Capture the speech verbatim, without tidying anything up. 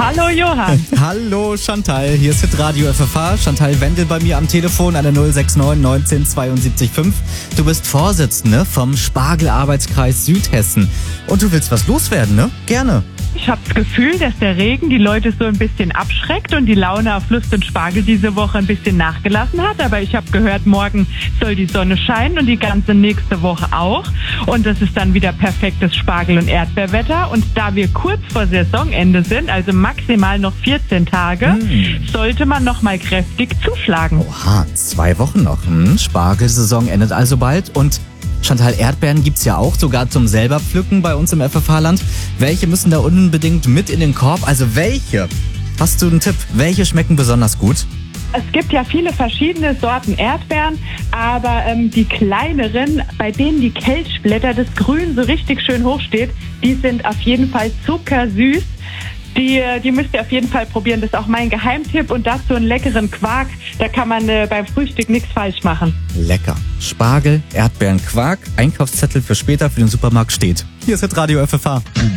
Hallo Johann. Hallo Chantal, hier ist Hitradio F F H. Chantal Wendel bei mir am Telefon an der null sechs neun neunzehn zweiundsiebzig fünf. Du bist Vorsitzende vom Spargelarbeitskreis Südhessen. Und du willst was loswerden, ne? Gerne. Ich habe das Gefühl, dass der Regen die Leute so ein bisschen abschreckt und die Laune auf Lust und Spargel diese Woche ein bisschen nachgelassen hat. Aber ich habe gehört, morgen soll die Sonne scheinen und die ganze nächste Woche auch. Und das ist dann wieder perfektes Spargel- und Erdbeerwetter. Und da wir kurz vor Saisonende sind, also maximal noch vierzehn Tage, hm. sollte man noch mal kräftig zuschlagen. Oha, zwei Wochen noch. Hm? Spargelsaison endet also bald und Chantal, Erdbeeren gibt's ja auch, sogar zum selber pflücken bei uns im F F H-Land. Welche müssen da unbedingt mit in den Korb? Also welche? Hast du einen Tipp? Welche schmecken besonders gut? Es gibt ja viele verschiedene Sorten Erdbeeren, aber ähm, die kleineren, bei denen die Kelchblätter, das Grün so richtig schön hoch steht, die sind auf jeden Fall zuckersüß. Die, die müsst ihr auf jeden Fall probieren. Das ist auch mein Geheimtipp. Und dazu einen leckeren Quark. Da kann man äh, beim Frühstück nichts falsch machen. Lecker. Spargel, Erdbeeren, Quark. Einkaufszettel für später für den Supermarkt steht. Hier ist Hitradio F F H.